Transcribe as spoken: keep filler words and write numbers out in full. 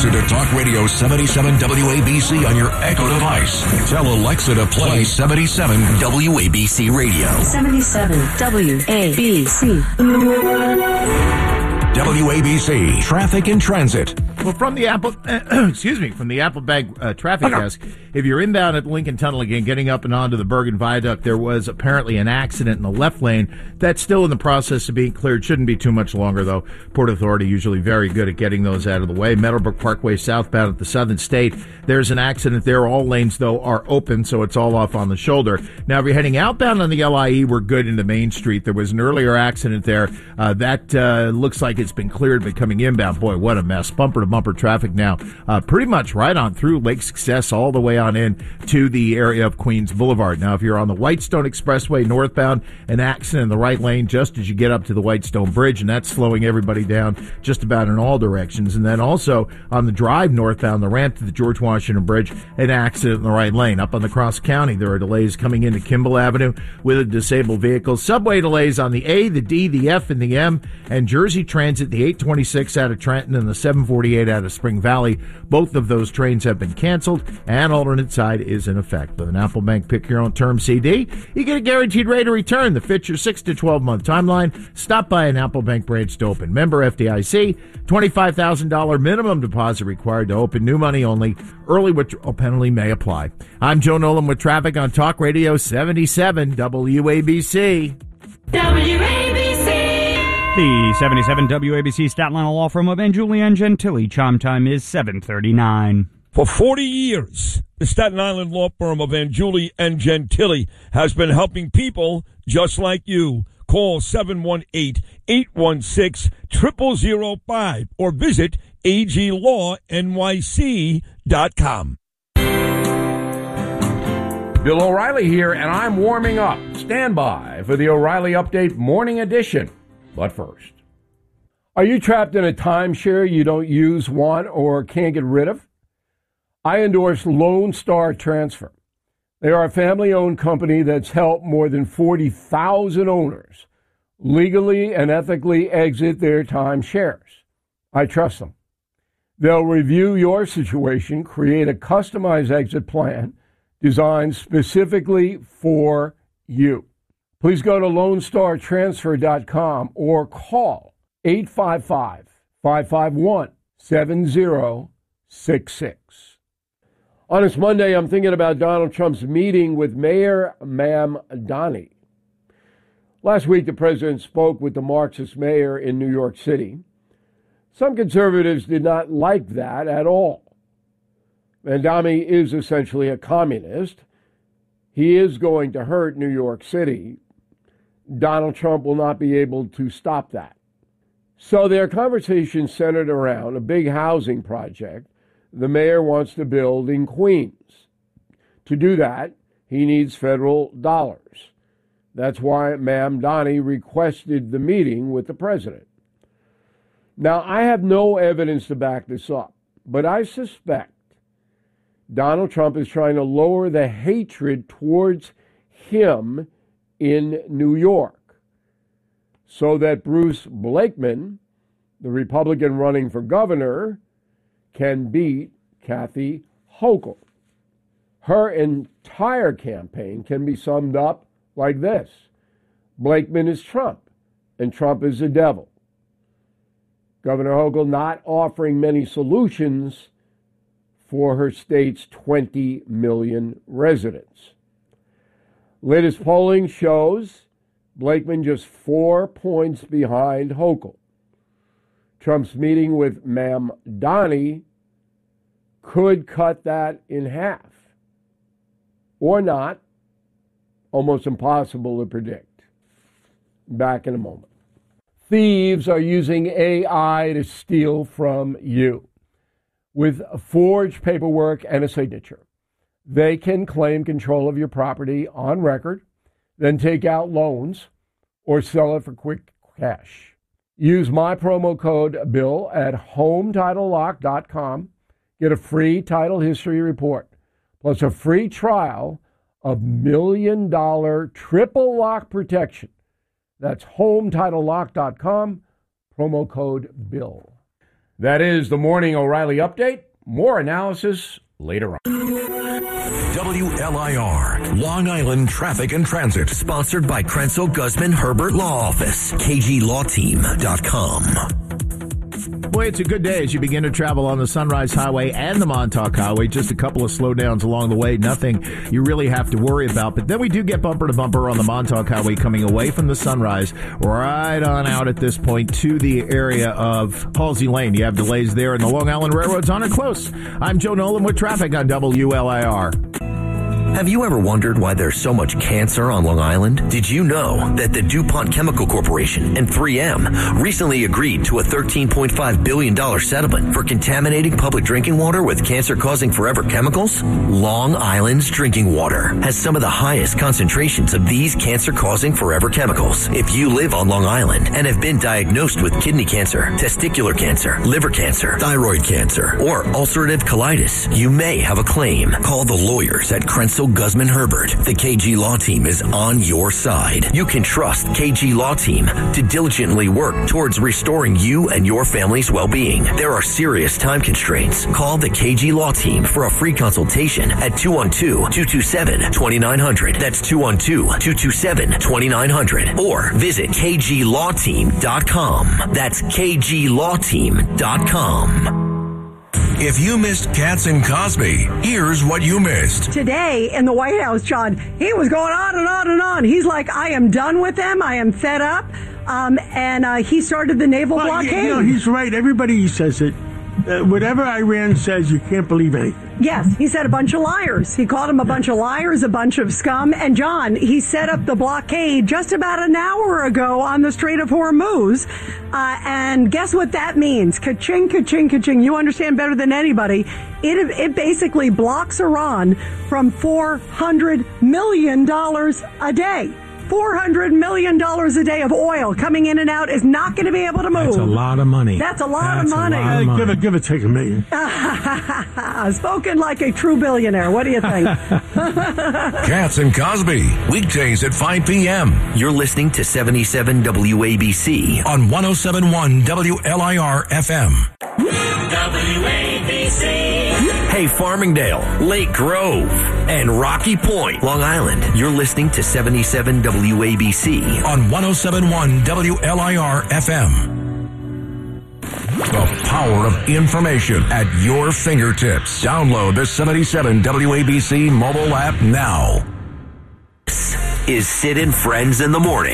Listen to Talk Radio seventy-seven W A B C on your Echo device. Tell Alexa to play seventy-seven W A B C Radio. seventy-seven W A B C. W A B C Traffic and Transit. Well, from the Apple, excuse me, from the Applebank uh, traffic desk, if you're inbound at Lincoln Tunnel again, getting up and onto the Bergen Viaduct, there was apparently an accident in the left lane. That's still in the process of being cleared. Shouldn't be too much longer, though. Port Authority usually very good at getting those out of the way. Meadowbrook Parkway southbound at the Southern State. There's an accident there. All lanes, though, are open, so it's all off on the shoulder. Now, if you're heading outbound on the L I E, we're good into Main Street. There was an earlier accident there. Uh, that uh, looks like it's been cleared, but coming inbound, boy, what a mess. Bumper to bumper traffic now. Uh, pretty much right on through Lake Success all the way on in to the area of Queens Boulevard. Now, if you're on the Whitestone Expressway northbound, an accident in the right lane just as you get up to the Whitestone Bridge, and that's slowing everybody down just about in all directions. And then also on the drive northbound, the ramp to the George Washington Bridge, an accident in the right lane. Up on the Cross County, there are delays coming into Kimball Avenue with a disabled vehicle. Subway delays on the A, the D, the F, and the M, and Jersey Transit, the eight twenty-six out of Trenton and the seven forty-eight out of Spring Valley. Both of those trains have been canceled, and alternate side is in effect. With an Applebank Pick Your Own Term C D, you get a guaranteed rate of return that fits your six to twelve month timeline. Stop by an Applebank branch to open. Member F D I C, twenty-five thousand dollars minimum deposit required to open. New money only. Early withdrawal penalty may apply. I'm Joe Nolan with traffic on Talk Radio seventy-seven W A B C. W A B C. The seventy-seven W A B C Staten Island Law Firm of Ann Julian Gentili. Chime time is seven thirty-nine. For forty years, the Staten Island law firm of Anjuli and Gentili has been helping people just like you. Call seven one eight, eight one six, zero zero zero five or visit a g law n y c dot com. Bill O'Reilly here, and I'm warming up. Stand by for the O'Reilly Update Morning Edition. But first, are you trapped in a timeshare you don't use, want, or can't get rid of? I endorse Lone Star Transfer. They are a family-owned company that's helped more than forty thousand owners legally and ethically exit their timeshares. I trust them. They'll review your situation, create a customized exit plan designed specifically for you. Please go to lone star transfer dot com or call eight five five, five five one, seven zero six six. On this Monday, I'm thinking about Donald Trump's meeting with Mayor Mamdani. Last week, the president spoke with the Marxist mayor in New York City. Some conservatives did not like that at all. Mamdani is essentially a communist. He is going to hurt New York City. Donald Trump will not be able to stop that. So their conversation centered around a big housing project the mayor wants to build in Queens. To do that, he needs federal dollars. That's why Mamdani requested the meeting with the president. Now, I have no evidence to back this up, but I suspect Donald Trump is trying to lower the hatred towards him in New York so that Bruce Blakeman, the Republican running for governor, can beat Kathy Hochul. Her entire campaign can be summed up like this: Blakeman is Trump, and Trump is the devil. Governor Hochul not offering many solutions for her state's twenty million residents. Latest polling shows Blakeman just four points behind Hochul. Trump's meeting with Mamdani could cut that in half. Or not. Almost impossible to predict. Back in a moment. Thieves are using A I to steal from you. With forged paperwork and a signature, they can claim control of your property on record, then take out loans or sell it for quick cash. Use my promo code BILL at home title lock dot com. Get a free title history report, plus a free trial of million dollar triple lock protection. That's home title lock dot com, promo code BILL. That is the Morning O'Reilly Update. More analysis later on. W L I R, Long Island Traffic and Transit. Sponsored by Krenzel Guzman Herbert Law Office. K G law team dot com. Boy, it's a good day as you begin to travel on the Sunrise Highway and the Montauk Highway. Just a couple of slowdowns along the way. Nothing you really have to worry about. But then we do get bumper to bumper on the Montauk Highway coming away from the Sunrise right on out at this point to the area of Halsey Lane. You have delays there, and the Long Island Railroad's on it close. I'm Joe Nolan with traffic on W L I R. Have you ever wondered why there's so much cancer on Long Island? Did you know that the DuPont Chemical Corporation and three M recently agreed to a thirteen point five billion dollars settlement for contaminating public drinking water with cancer-causing forever chemicals? Long Island's drinking water has some of the highest concentrations of these cancer-causing forever chemicals. If you live on Long Island and have been diagnosed with kidney cancer, testicular cancer, liver cancer, thyroid cancer, or ulcerative colitis, you may have a claim. Call the lawyers at Krenzel Guzman Herbert. The K G Law Team is on your side. You can trust K G Law Team to diligently work towards restoring you and your family's well-being. There are serious time constraints. Call the K G Law Team for a free consultation at two one two, two two seven, two nine zero zero. That's two one two, two two seven, two nine zero zero. Or visit K G law team dot com. That's K G law team dot com. If you missed Katz and Cosby, here's what you missed. Today in the White House, John, he was going on and on and on. He's like, I am done with them. I am fed up. Um, and uh, he started the naval well, blockade. You know, he's right. Everybody says it. Uh, whatever Iran says, you can't believe anything. Yes, he said a bunch of liars. He called them a bunch of liars, a bunch of scum. And John, he set up the blockade just about an hour ago on the Strait of Hormuz. Uh, and guess what that means? Ka-ching, ka-ching, ka-ching. You understand better than anybody. It, it basically blocks Iran from four hundred million dollars a day. four hundred million dollars a day of oil coming in and out is not going to be able to move. That's a lot of money. That's a lot That's of money. A lot of money. Give it, give it, take a million. Spoken like a true billionaire. What do you think? Katz and Cosby, weekdays at five p.m. You're listening to seventy-seven W A B C on one oh seven point one W L I R F M. W A B C. Hey, Farmingdale, Lake Grove, and Rocky Point, Long Island. You're listening to seventy-seven W A B C on one oh seven point one W L I R F M. The power of information at your fingertips. Download the seventy-seven W A B C mobile app now. Is Sid and Friends in the Morning.